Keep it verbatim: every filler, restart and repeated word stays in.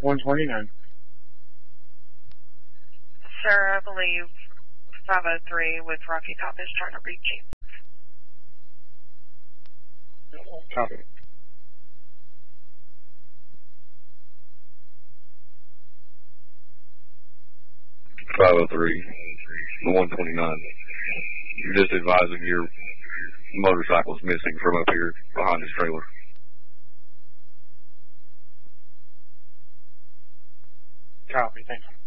one twenty-nine. Sir, I believe five oh three with Rocky Top is trying to reach you. Copy. five oh three, the one twenty-nine. You're just advising your motorcycle's missing from up here behind this trailer. Copy, thank you.